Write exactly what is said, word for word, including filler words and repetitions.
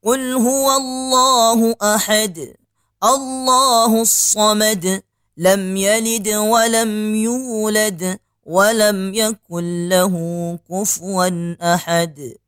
قل هو الله أحد الله الصمد لم يلد ولم يولد ولم يكن له كفوا أحد.